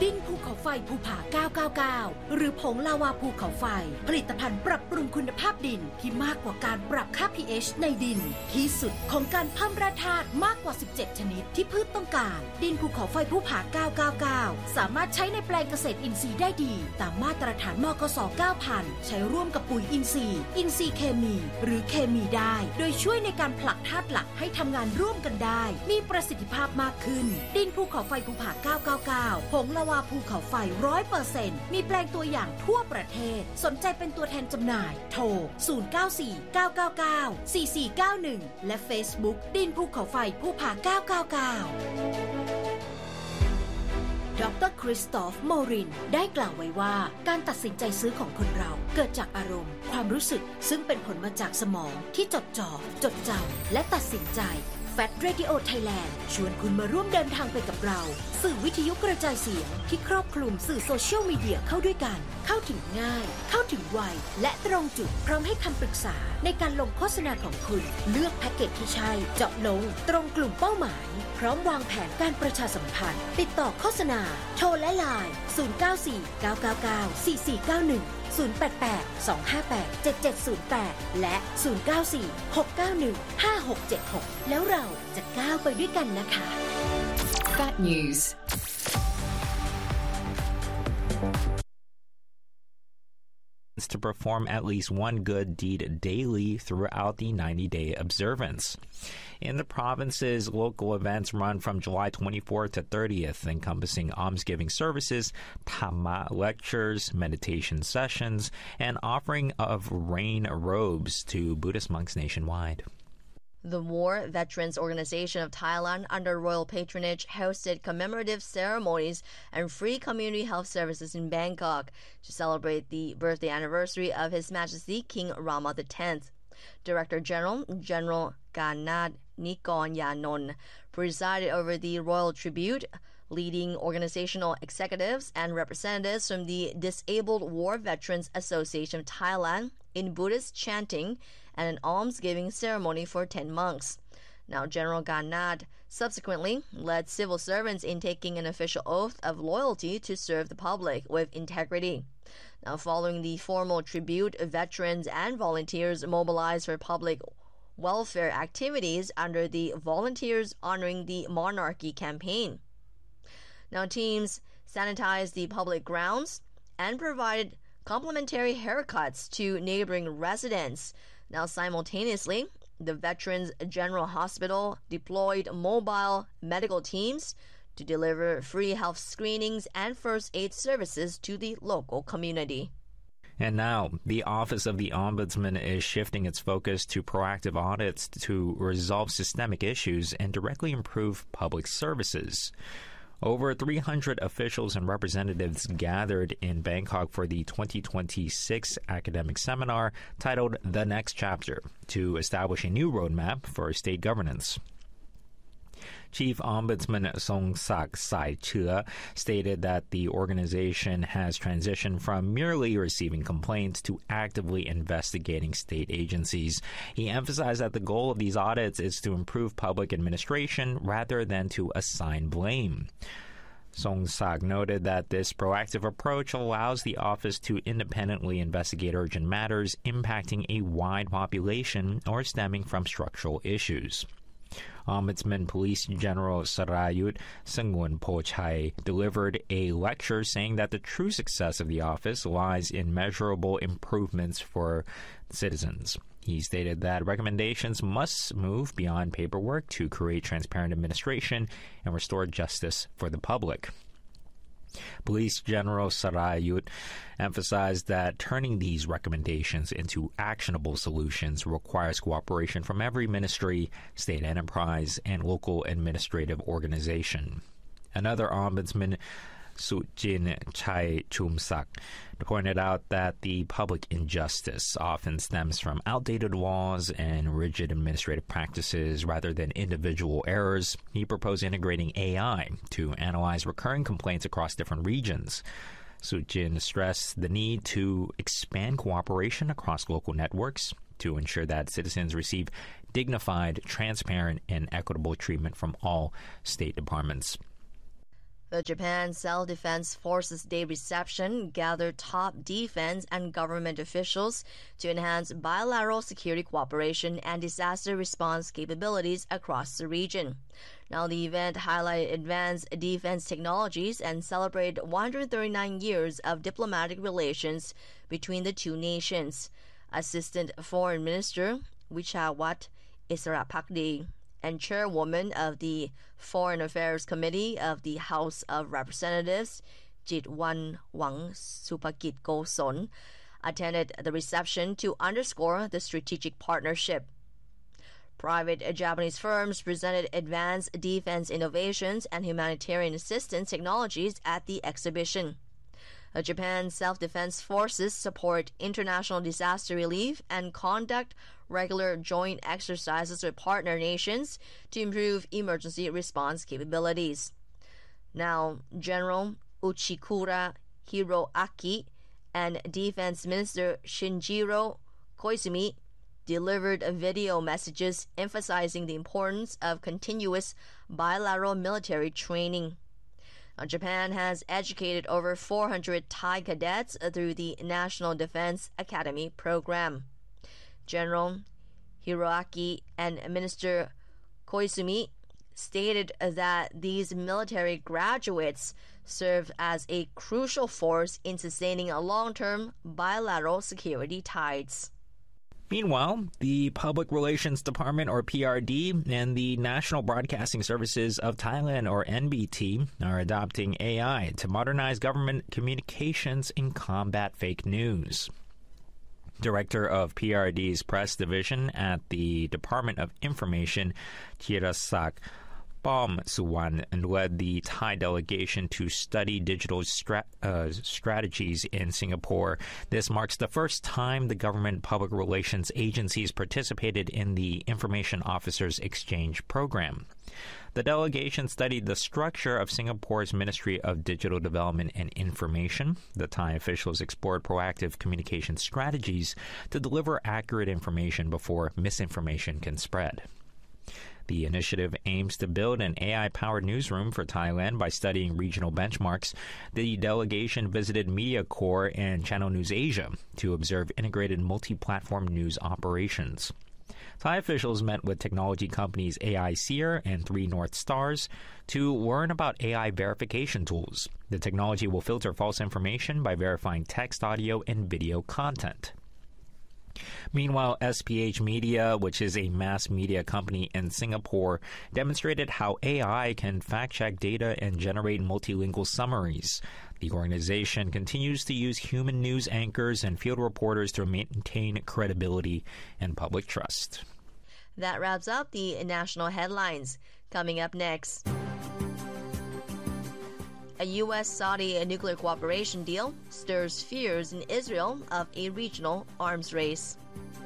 ดินภูเขาไฟภูผา999หรือผงลาวาภูเขาไฟผลิตภัณฑ์ปรับปรุงคุณภาพดินที่มากกว่าการปรับค่า pH ในดินที่สุดของการเพิ่มแร่ธาตุมากกว่า17ชนิดที่พืชต้องการดินภูเขาไฟภูผา999สามารถใช้ในแปลงเกษตรอินทรีย์ได้ดีตามมาตรฐานมกส. 9000ใช้ร่วมกับปุ๋ยอินทรีย์เคมีหรือเคมีได้โดยช่วยในการผลักธาตุหลักให้ทำงานร่วมกันได้มีประสิทธิภาพมากขึ้นดินภูเขาไฟภูผา999ผงลาวาภูเขาไฟ 100% มีแปลงตัวอย่างทั่วประเทศสนใจเป็นตัวแทนจำหน่ายโทร0949994491และ Facebook ดินภูเขาไฟภูผา999ดร.คริสตอฟ โมรินได้กล่าวไว้ว่าการตัดสินใจซื้อของคนเราเกิดจากอารมณ์ความรู้สึกซึ่งเป็นผลมาจากสมองที่จดจ่อจดจำและตัดสินใจFat Radio Thailand ชวนคุณมาร่วมเดินทางไปกับเราสื่อวิทยุกระจายเสียงที่ครอบคลุมสื่อโซเชียลมีเดียเข้าด้วยกันเข้าถึงง่ายเข้าถึงไวและตรงจุดพร้อมให้คำปรึกษาในการลงโฆษณาของคุณเลือกแพ็กเกจที่ใช่เจาะลงตรงกลุ่มเป้าหมายพร้อมวางแผนการประชาสัมพันธ์ติดต่อโฆษณาโทรและไลน์0949994491 088-258-7708 และ 094-691-5676 แล้วเราจะก้าวไปด้วยกันนะคะ Fat News to perform at least one good deed daily throughout the 90-day observance. In the province's local events run from July 24th to 30th, encompassing almsgiving services, Dhamma lectures, meditation sessions, and offering of rain robes to Buddhist monks nationwide. The War Veterans Organization of Thailand, under royal patronage, hosted commemorative ceremonies and free community health services in Bangkok to celebrate the birthday anniversary of His Majesty King Rama X. Director General Ganad Nikon Yanon presided over the royal tribute, leading organizational executives and representatives from the Disabled War Veterans Association of Thailand in Buddhist chanting and an almsgiving ceremony for 10 monks. Now, General Ganad subsequently led civil servants in taking an official oath of loyalty to serve the public with integrity. Now, following the formal tribute, veterans and volunteers mobilized for public welfare activities under the Volunteers Honoring the Monarchy campaign. Now, teams sanitized the public grounds and provided complimentary haircuts to neighboring residents. Now, simultaneously, the Veterans General Hospital deployed mobile medical teams to deliver free health screenings and first aid services to the local community. And now, the Office of the Ombudsman is shifting its focus to proactive audits to resolve systemic issues and directly improve public services. Over 300 officials and representatives gathered in Bangkok for the 2026 academic seminar titled The Next Chapter to establish a new roadmap for state governance. Chief Ombudsman Songsak Saichua stated that the organization has transitioned from merely receiving complaints to actively investigating state agencies. He emphasized that the goal of these audits is to improve public administration rather than to assign blame. Songsak noted that this proactive approach allows the office to independently investigate urgent matters impacting a wide population or stemming from structural issues. Ombudsman Police General Sarayut Sangwon Pochai delivered a lecture saying that the true success of the office lies in measurable improvements for citizens. He stated that recommendations must move beyond paperwork to create transparent administration and restore justice for the public. Police General Sarayut emphasized that turning these recommendations into actionable solutions requires cooperation from every ministry, state enterprise, and local administrative organization. Another ombudsman, Sujin Chai Chumsak, pointed out that the public injustice often stems from outdated laws and rigid administrative practices rather than individual errors. He proposed integrating AI to analyze recurring complaints across different regions. Sujin stressed the need to expand cooperation across local networks to ensure that citizens receive dignified, transparent, and equitable treatment from all state departments. The Japan Self-Defense Forces Day reception gathered top defense and government officials to enhance bilateral security cooperation and disaster response capabilities across the region. Now, the event highlighted advanced defense technologies and celebrated 139 years of diplomatic relations between the two nations. Assistant Foreign Minister Wichawat Isarapakdi and Chairwoman of the Foreign Affairs Committee of the House of Representatives, Jitwan Wang Supakit Goson, attended the reception to underscore the strategic partnership. Private Japanese firms presented advanced defense innovations and humanitarian assistance technologies at the exhibition. Japan's self-defense forces support international disaster relief and conduct regular joint exercises with partner nations to improve emergency response capabilities. Now, General Uchikura Hiroaki and Defense Minister Shinjiro Koizumi delivered video messages emphasizing the importance of continuous bilateral military training. Japan has educated over 400 Thai cadets through the National Defense Academy program. General Hiroaki and Minister Koizumi stated that these military graduates serve as a crucial force in sustaining a long-term bilateral security ties. Meanwhile, the Public Relations Department, or PRD, and the National Broadcasting Services of Thailand, or NBT, are adopting AI to modernize government communications and combat fake news. Director of PRD's press division at the Department of Information, Thirasak Pom Suwan, led the Thai delegation to study digital strategies in Singapore. This marks the first time the government public relations agencies participated in the Information Officers Exchange program. The delegation studied the structure of Singapore's Ministry of Digital Development and Information. The Thai officials explored proactive communication strategies to deliver accurate information before misinformation can spread. The initiative aims to build an AI-powered newsroom for Thailand by studying regional benchmarks. The delegation visited MediaCorp and Channel News Asia to observe integrated multi-platform news operations. Thai officials met with technology companies AI Seer and 3 North Stars to learn about AI verification tools. The technology will filter false information by verifying text, audio, and video content. Meanwhile, SPH Media, which is a mass media company in Singapore, demonstrated how AI can fact-check data and generate multilingual summaries. The organization continues to use human news anchors and field reporters to maintain credibility and public trust. That wraps up the national headlines. Coming up next, a U.S.-Saudi nuclear cooperation deal stirs fears in Israel of a regional arms race.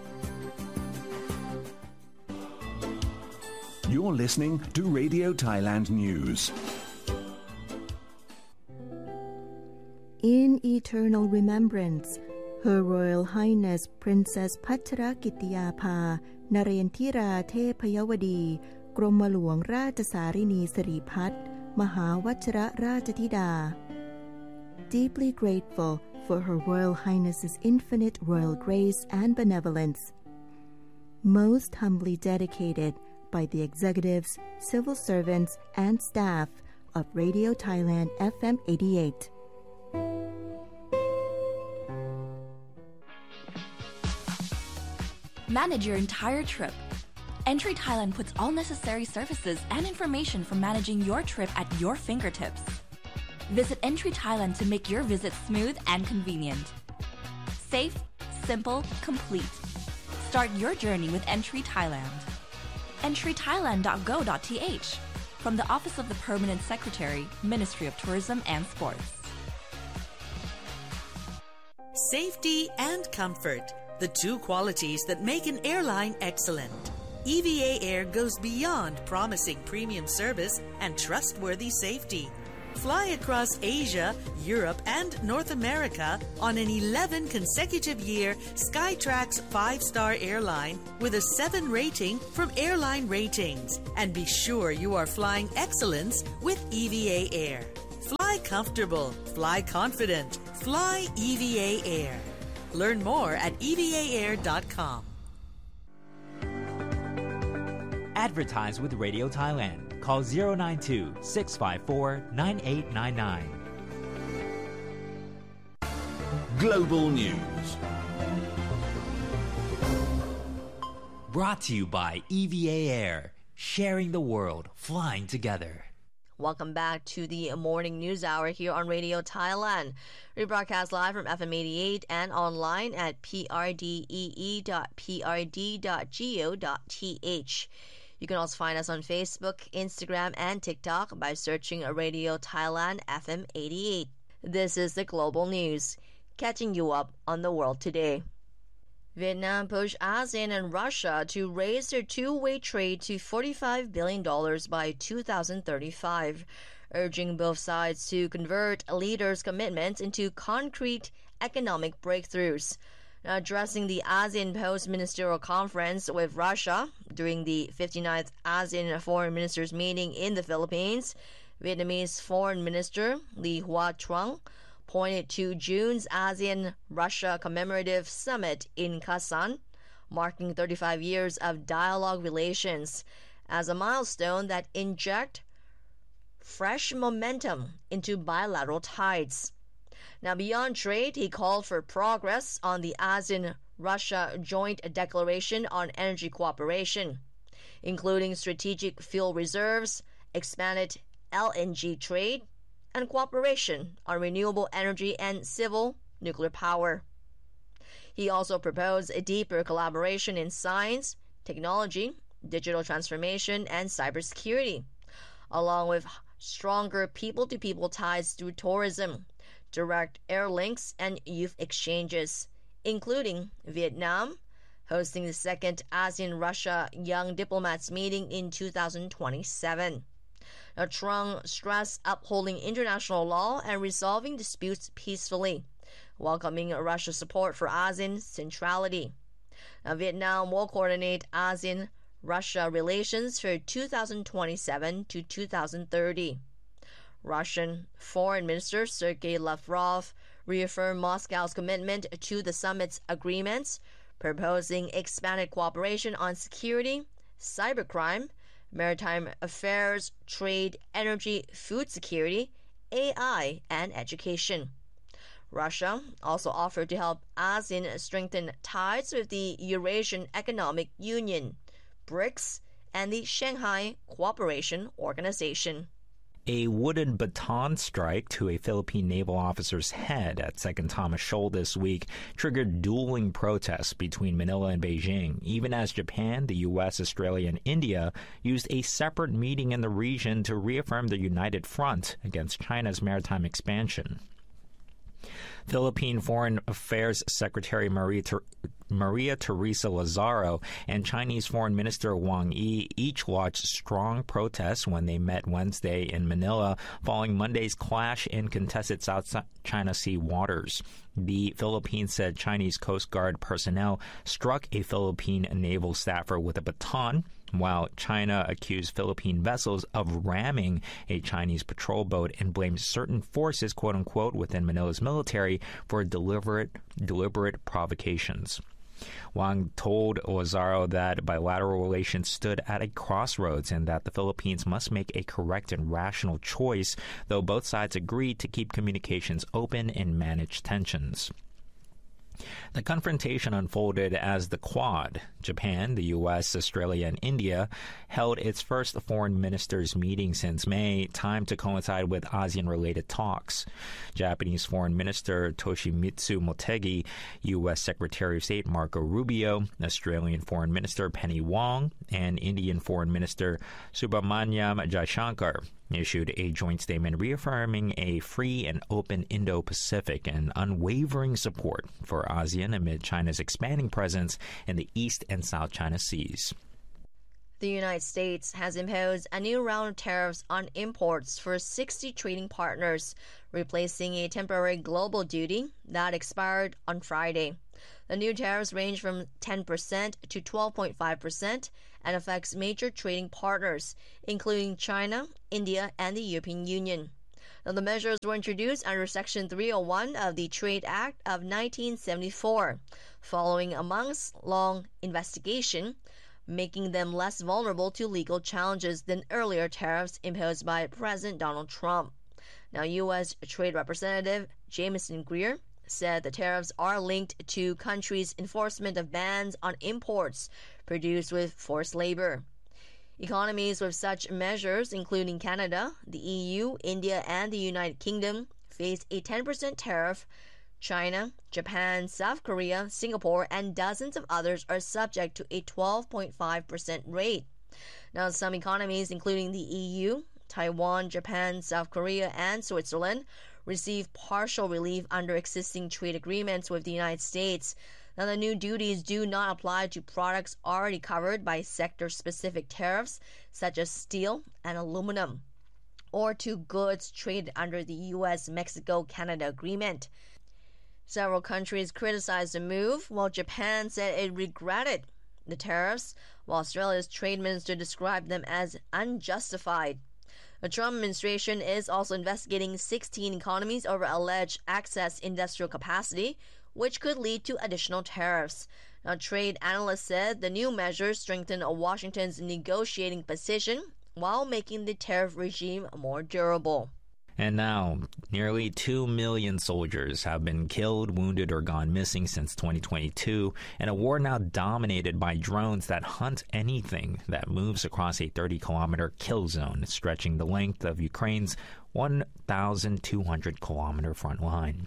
You're listening to Radio Thailand News. In eternal remembrance, Her Royal Highness Princess Pacharakitiyapha Narendra Thepayawadi กรมหลวงราชสารินีสิริพัฒน์ มหาวชิรราชธิดา Deeply grateful for Her Royal Highness's infinite royal grace and benevolence. Most humbly dedicated by the executives, civil servants, and staff of Radio Thailand FM 88. Manage your entire trip. Entry Thailand puts all necessary services and information for managing your trip at your fingertips. Visit Entry Thailand to make your visit smooth and convenient. Safe, simple, complete. Start your journey with Entry Thailand. entrythailand.go.th from the Office of the Permanent Secretary, Ministry of Tourism and Sports. Safety and comfort, the 2 qualities that make an airline excellent. EVA Air goes beyond promising premium service and trustworthy safety. Fly across Asia, Europe, and North America on an 11 consecutive year Skytrax 5-star airline with a 7 rating from Airline Ratings. And be sure you are flying excellence with EVA Air. Fly comfortable, fly confident, fly EVA Air. Learn more at evaair.com. Advertise with Radio Thailand. Call 092-654-9899. Global News. Brought to you by EVA Air. Sharing the world, flying together. Welcome back to the Morning News Hour here on Radio Thailand. We broadcast live from FM 88 and online at prdee.prd.go.th. You can also find us on Facebook, Instagram, and TikTok by searching Radio Thailand FM 88. This is the Global News, catching you up on the world today. Vietnam pushed ASEAN and Russia to raise their two-way trade to $45 billion by 2035, urging both sides to convert leaders' commitments into concrete economic breakthroughs. Addressing the ASEAN Post-Ministerial Conference with Russia during the 59th ASEAN Foreign Ministers meeting in the Philippines, Vietnamese Foreign Minister Lee Hua Trung pointed to June's ASEAN-Russia commemorative summit in Kazan, marking 35 years of dialogue relations, as a milestone that inject fresh momentum into bilateral ties. Now, beyond trade, he called for progress on the ASEAN-Russia Joint Declaration on Energy Cooperation, including strategic fuel reserves, expanded LNG trade, and cooperation on renewable energy and civil nuclear power. He also proposed a deeper collaboration in science, technology, digital transformation, and cybersecurity, along with stronger people-to-people ties through tourism, direct air links, and youth exchanges, including Vietnam hosting the second ASEAN-Russia Young Diplomats meeting in 2027. Now, Trung stressed upholding international law and resolving disputes peacefully, welcoming Russia's support for ASEAN centrality. Now, Vietnam will coordinate ASEAN-Russia relations for 2027 to 2030. Russian Foreign Minister Sergei Lavrov reaffirmed Moscow's commitment to the summit's agreements, proposing expanded cooperation on security, cybercrime, maritime affairs, trade, energy, food security, AI, and education. Russia also offered to help ASEAN strengthen ties with the Eurasian Economic Union, BRICS, and the Shanghai Cooperation Organization. A wooden baton strike to a Philippine naval officer's head at Second Thomas Shoal this week triggered dueling protests between Manila and Beijing, even as Japan, the U.S., Australia, and India used a separate meeting in the region to reaffirm their united front against China's maritime expansion. Philippine Foreign Affairs Secretary Maria Teresa Lazaro and Chinese Foreign Minister Wang Yi each lodged strong protests when they met Wednesday in Manila following Monday's clash in contested South China Sea waters. The Philippines said Chinese Coast Guard personnel struck a Philippine naval staffer with a baton, while China accused Philippine vessels of ramming a Chinese patrol boat and blamed certain forces, quote-unquote, within Manila's military for deliberate provocations. Wang told Lazaro that bilateral relations stood at a crossroads and that the Philippines must make a correct and rational choice, though both sides agreed to keep communications open and manage tensions. The confrontation unfolded as the Quad, Japan, the U.S., Australia, and India, held its first foreign ministers' meeting since May, timed to coincide with ASEAN-related talks. Japanese Foreign Minister Toshimitsu Motegi, U.S. Secretary of State Marco Rubio, Australian Foreign Minister Penny Wong, and Indian Foreign Minister Subramanyam Jaishankar issued a joint statement reaffirming a free and open Indo-Pacific and unwavering support for ASEAN amid China's expanding presence in the East and South China Seas. The United States has imposed a new round of tariffs on imports for 60 trading partners, replacing a temporary global duty that expired on Friday. The new tariffs range from 10% to 12.5% and affects major trading partners, including China, India, and the European Union. Now, the measures were introduced under Section 301 of the Trade Act of 1974, following a months-long investigation, making them less vulnerable to legal challenges than earlier tariffs imposed by President Donald Trump. Now, U.S. Trade Representative Jameson Greer said the tariffs are linked to countries' enforcement of bans on imports produced with forced labor. Economies with such measures, including Canada, the EU, India, and the United Kingdom, face a 10% tariff. China, Japan, South Korea, Singapore, and dozens of others are subject to a 12.5% rate. Now, some economies, including the EU, Taiwan, Japan, South Korea, and Switzerland, receive partial relief under existing trade agreements with the United States. Now, the new duties do not apply to products already covered by sector-specific tariffs, such as steel and aluminum, or to goods traded under the U.S.-Mexico-Canada agreement. Several countries criticized the move, while Japan said it regretted the tariffs, while Australia's trade minister described them as unjustified. The Trump administration is also investigating 16 economies over alleged excess industrial capacity, which could lead to additional tariffs. Now, trade analysts said the new measures strengthen Washington's negotiating position while making the tariff regime more durable. And now, nearly 2 million soldiers have been killed, wounded, or gone missing since 2022, in a war now dominated by drones that hunt anything that moves across a 30-kilometer kill zone, stretching the length of Ukraine's 1,200-kilometer front line.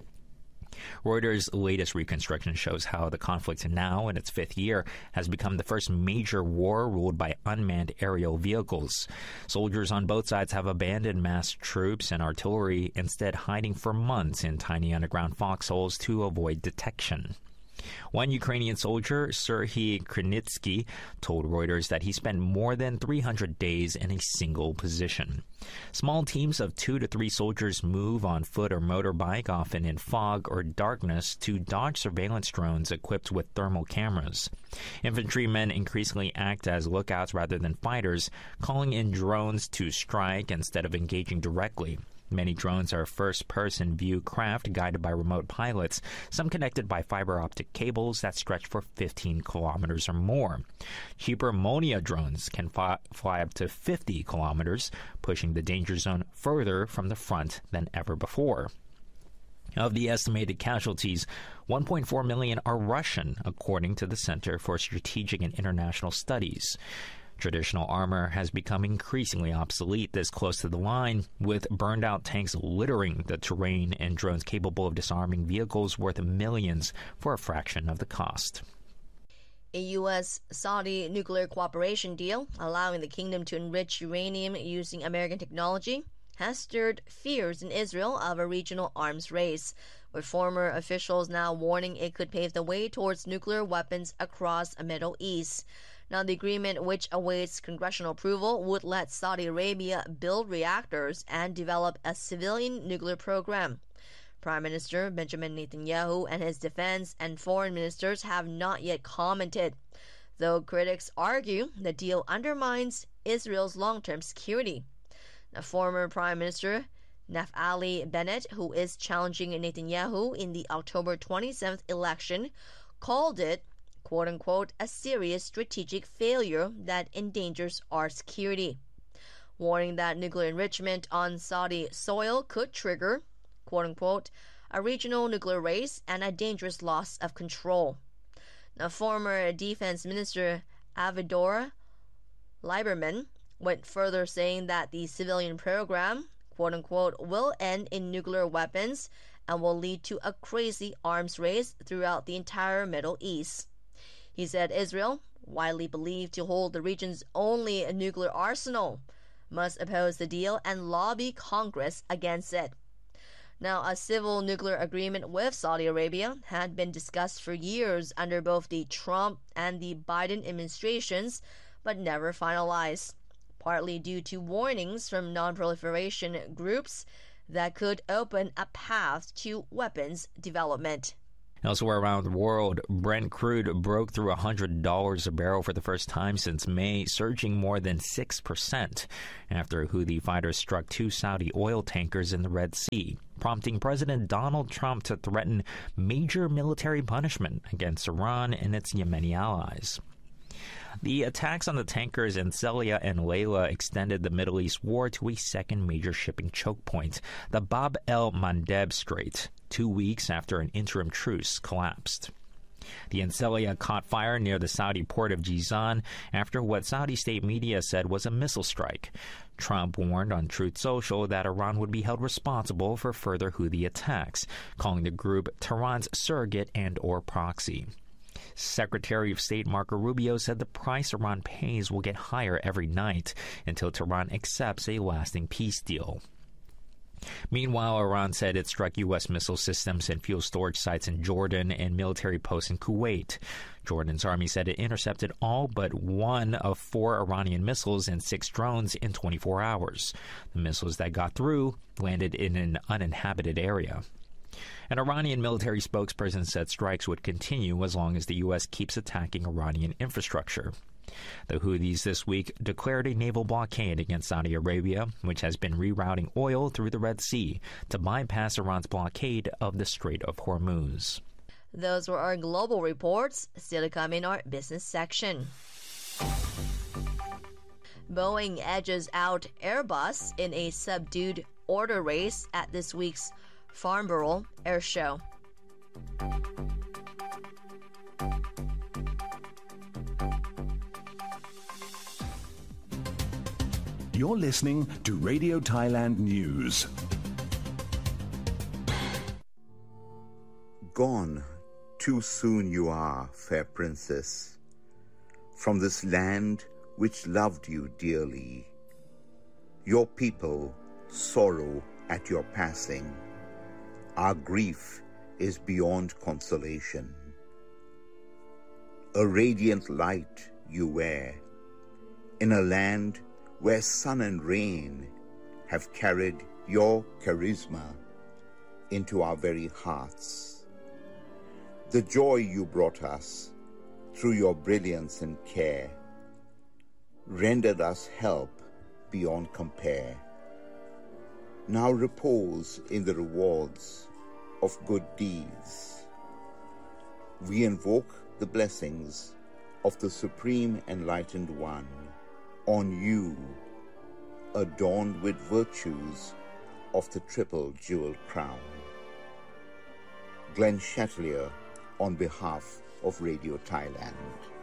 Reuters' latest reconstruction shows how the conflict now, in its fifth year, has become the first major war ruled by unmanned aerial vehicles. Soldiers on both sides have abandoned massed troops and artillery, instead hiding for months in tiny underground foxholes to avoid detection. One Ukrainian soldier, Serhiy Krinitsky, told Reuters that he spent more than 300 days in a single position. Small teams of 2 to 3 soldiers move on foot or motorbike, often in fog or darkness, to dodge surveillance drones equipped with thermal cameras. Infantrymen increasingly act as lookouts rather than fighters, calling in drones to strike instead of engaging directly. Many drones are first-person view craft guided by remote pilots, some connected by fiber optic cables that stretch for 15 kilometers or more. Cheaper Monia drones can fly up to 50 kilometers, pushing the danger zone further from the front than ever before. Of the estimated casualties, 1.4 million are Russian, according to the Center for Strategic and International Studies. Traditional armor has become increasingly obsolete this close to the line, with burned-out tanks littering the terrain and drones capable of disarming vehicles worth millions for a fraction of the cost. A U.S.-Saudi nuclear cooperation deal allowing the kingdom to enrich uranium using American technology has stirred fears in Israel of a regional arms race, with former officials now warning it could pave the way towards nuclear weapons across the Middle East. Now, the agreement, which awaits congressional approval, would let Saudi Arabia build reactors and develop a civilian nuclear program. Prime Minister Benjamin Netanyahu and his defense and foreign ministers have not yet commented, though critics argue the deal undermines Israel's long-term security. Now, former Prime Minister Naftali Bennett, who is challenging Netanyahu in the October 27th election, called it quote-unquote, a serious strategic failure that endangers our security, warning that nuclear enrichment on Saudi soil could trigger, quote-unquote, a regional nuclear race and a dangerous loss of control. Now, former Defense Minister Avigdor Lieberman went further, saying that the civilian program, quote-unquote, will end in nuclear weapons and will lead to a crazy arms race throughout the entire Middle East. He said Israel, widely believed to hold the region's only nuclear arsenal, must oppose the deal and lobby Congress against it. Now, a civil nuclear agreement with Saudi Arabia had been discussed for years under both the Trump and the Biden administrations, but never finalized, partly due to warnings from non-proliferation groups that could open a path to weapons development. Elsewhere around the world, Brent crude broke through $100 a barrel for the first time since May, surging more than 6% after Houthi fighters struck 2 Saudi oil tankers in the Red Sea, prompting President Donald Trump to threaten major military punishment against Iran and its Yemeni allies. The attacks on the tankers in Celia and Layla extended the Middle East war to a second major shipping choke point, the Bab el-Mandeb Strait, 2 weeks after an interim truce collapsed. The Encelia caught fire near the Saudi port of Jizan after what Saudi state media said was a missile strike. Trump warned on Truth Social that Iran would be held responsible for further Houthi attacks, calling the group Tehran's surrogate and/or proxy. Secretary of State Marco Rubio said the price Iran pays will get higher every night until Tehran accepts a lasting peace deal. Meanwhile, Iran said it struck U.S. missile systems and fuel storage sites in Jordan and military posts in Kuwait. Jordan's army said it intercepted all but 1 of 4 Iranian missiles and 6 drones in 24 hours. The missiles that got through landed in an uninhabited area. An Iranian military spokesperson said strikes would continue as long as the U.S. keeps attacking Iranian infrastructure. The Houthis this week declared a naval blockade against Saudi Arabia, which has been rerouting oil through the Red Sea to bypass Iran's blockade of the Strait of Hormuz. Those were our global reports. Still to come in our business section. Boeing edges out Airbus in a subdued order race at this week's Farnborough Air Show. You're listening to Radio Thailand News. Gone, too soon you are, fair princess, from this land which loved you dearly. Your people sorrow at your passing. Our grief is beyond consolation. A radiant light you wear, in a land where sun and rain have carried your charisma into our very hearts. The joy you brought us through your brilliance and care rendered us help beyond compare. Now repose in the rewards of good deeds. We invoke the blessings of the Supreme Enlightened One on you, adorned with virtues of the triple jeweled crown. Glenn Chatelier on behalf of Radio Thailand.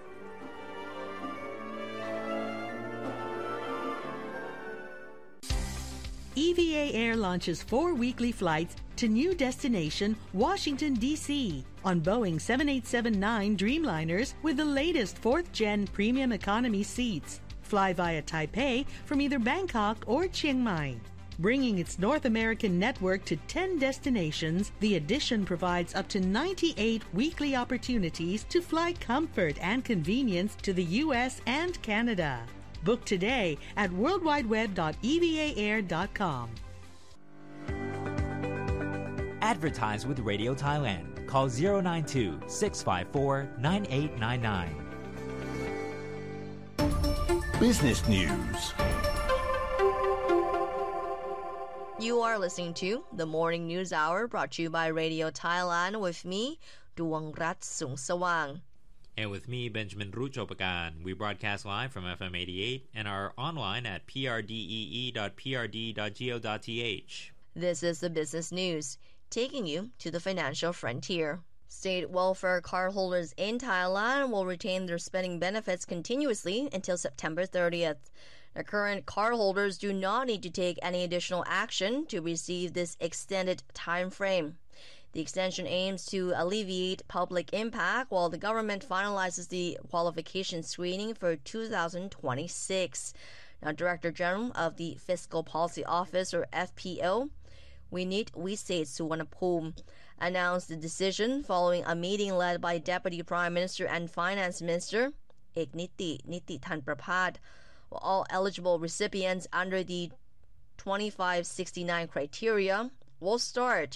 EVA Air launches 4 weekly flights to new destination, Washington, D.C. on Boeing 787-9 Dreamliners with the latest 4th-gen premium economy seats. Fly via Taipei from either Bangkok or Chiang Mai. Bringing its North American network to 10 destinations, the addition provides up to 98 weekly opportunities to fly comfort and convenience to the U.S. and Canada. Book today at worldwideweb.evaair.com. Advertise with Radio Thailand. Call 092-654-9899. Business News. You are listening to the Morning News Hour brought to you by Radio Thailand with me, Duangrat Sung Sawang. And with me, Benjamin Ruchopakan. We broadcast live from FM 88 and are online at prdee.prd.go.th. This is the business news, taking you to the financial frontier. State welfare cardholders in Thailand will retain their spending benefits continuously until September 30th. The current cardholders do not need to take any additional action to receive this extended time frame. The extension aims to alleviate public impact while the government finalizes the qualification screening for 2026. Now, Director General of the Fiscal Policy Office, or FPO, Winit Wisate Suwarnapum, announced the decision following a meeting led by Deputy Prime Minister and Finance Minister Ekniti Thanprapad. All eligible recipients under the 2569 criteria will start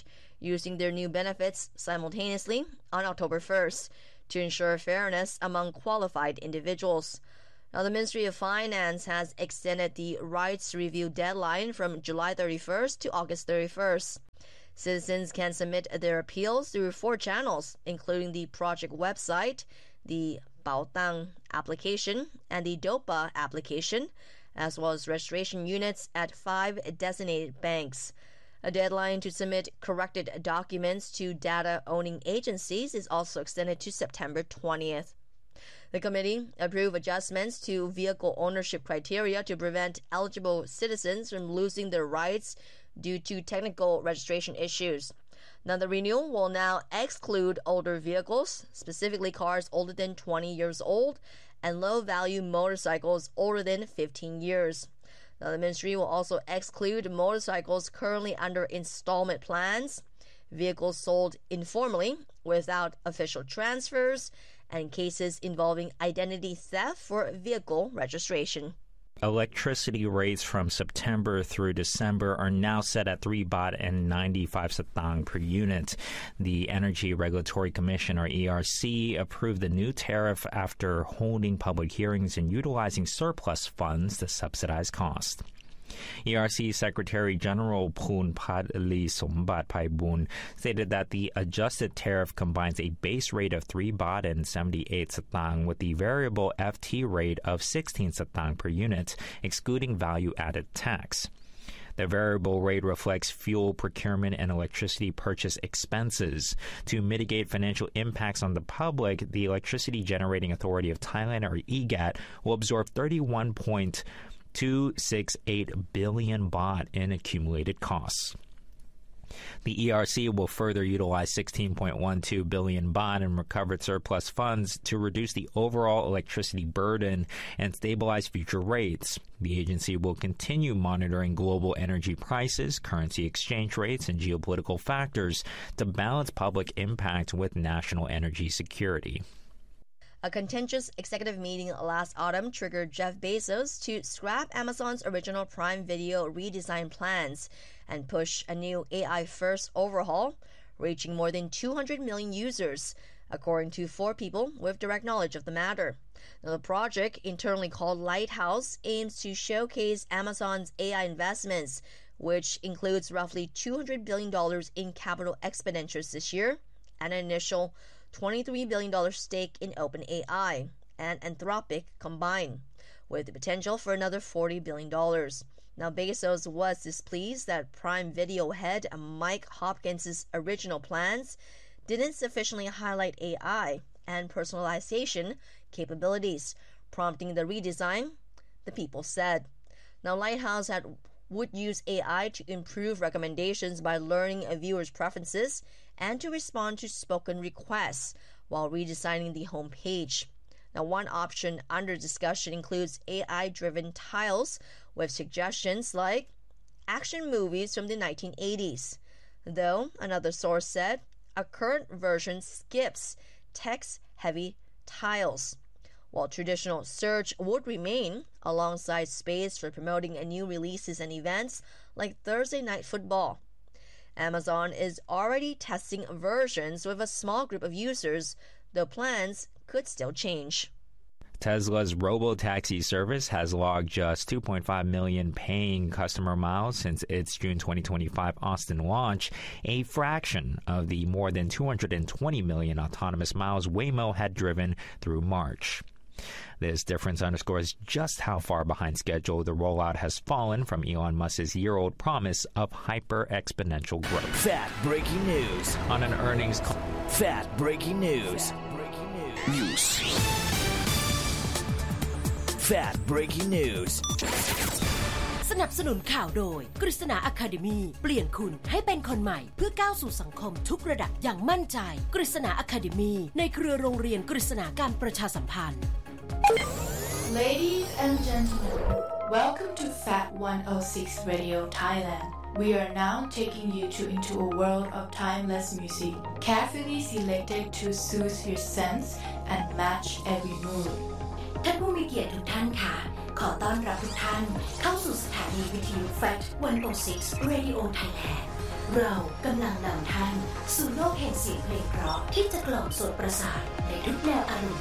using their new benefits simultaneously on October 1st to ensure fairness among qualified individuals. Now, the Ministry of Finance has extended the rights review deadline from July 31st to August 31st. Citizens can submit their appeals through 4 channels, including the project website, the Baotang application, and the DOPA application, as well as registration units at 5 designated banks. A deadline to submit corrected documents to data-owning agencies is also extended to September 20th. The committee approved adjustments to vehicle ownership criteria to prevent eligible citizens from losing their rights due to technical registration issues. Now, the renewal will now exclude older vehicles, specifically cars older than 20 years old, and low-value motorcycles older than 15 years. Now, the ministry will also exclude motorcycles currently under installment plans, vehicles sold informally without official transfers, and cases involving identity theft for vehicle registration. Electricity rates from September through December are now set at 3 baht and 95 satang per unit. The Energy Regulatory Commission, or ERC, approved the new tariff after holding public hearings and utilizing surplus funds to subsidize costs. ERC Secretary General Poonpat Lee Sombat Paiboon stated that the adjusted tariff combines a base rate of 3 baht and 78 satang with the variable FT rate of 16 satang per unit, excluding value-added tax. The variable rate reflects fuel procurement and electricity purchase expenses. To mitigate financial impacts on the public, the Electricity Generating Authority of Thailand, or EGAT, will absorb 31.268 billion baht in accumulated costs. The ERC will further utilize 16.12 billion baht in recovered surplus funds to reduce the overall electricity burden and stabilize future rates. The agency will continue monitoring global energy prices, currency exchange rates, and geopolitical factors to balance public impact with national energy security. A contentious executive meeting last autumn triggered Jeff Bezos to scrap Amazon's original Prime Video redesign plans and push a new AI-first overhaul, reaching more than 200 million users, according to 4 people with direct knowledge of the matter. Now, the project, internally called Lighthouse, aims to showcase Amazon's AI investments, which includes roughly $200 billion in capital expenditures this year and an initial $23 billion stake in OpenAI and Anthropic combined, with the potential for another $40 billion. Now, Bezos was displeased that Prime Video head Mike Hopkins' original plans didn't sufficiently highlight AI and personalization capabilities, prompting the redesign, the people said. Now, Lighthouse would use AI to improve recommendations by learning a viewer's preferences and to respond to spoken requests while redesigning the homepage. Now, one option under discussion includes AI-driven tiles with suggestions like action movies from the 1980s, though another source said a current version skips text-heavy tiles, while traditional search would remain alongside space for promoting new releases and events like Thursday Night Football. Amazon is already testing versions with a small group of users, though plans could still change. Tesla's robo-taxi service has logged just 2.5 million paying customer miles since its June 2025 Austin launch, a fraction of the more than 220 million autonomous miles Waymo had driven through March. This difference underscores just how far behind schedule the rollout has fallen from Elon Musk's year-old promise of hyper-exponential growth. Fat breaking news on an earnings call. Fat breaking news. News. Fat breaking news. สนับสนุนข่าวโดยกฤษณาอะคาเดมีเปลี่ยนคุณให้เป็นคนใหม่เพื่อก้าวสู่สังคมทุกระดับอย่างมั่นใจกฤษณาอะคาเดมีในเครือโรงเรียนกฤษณาการประชาสัมพันธ์ Ladies and gentlemen, welcome to Fat 106 Radio Thailand. We are now taking you into a world of timeless music, carefully selected to soothe your sense and match every mood. ท่านผู้มีเกียรติทุกท่านค่ะขอต้อนรับทุกท่านเข้าสู่สถานีวิทยุ Fat 106 Radio Thailand เรากำลังนำท่านสู่โลกแห่งเสียงเพลงเพราะที่จะกล่อมโสตประสาทในทุกแนวอารมณ์